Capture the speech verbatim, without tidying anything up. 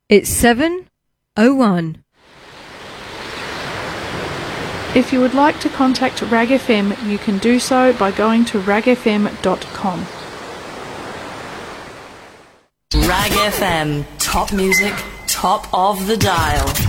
It's seven oh one. If you would like to contact Rag F M, you can do so by going to rag f m dot com. Rag F M, top music, top of the dial.